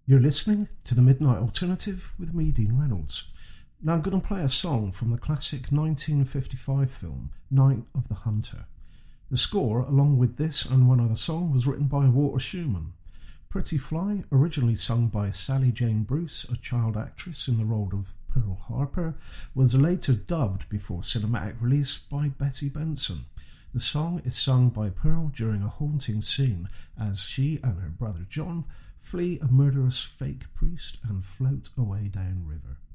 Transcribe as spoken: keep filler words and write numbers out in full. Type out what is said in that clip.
You're listening to The Midnight Alternative with me, Dean Reynolds. Now I'm going to play a song from the classic nineteen fifty-five film Night of the Hunter. The score, along with this and one other song, was written by Walter Schumann. Pretty Fly, originally sung by Sally Jane Bruce, a child actress in the role of Pearl Harper, was later dubbed before cinematic release by Betty Benson. The song is sung by Pearl during a haunting scene as she and her brother John flee a murderous fake priest and float away downriver.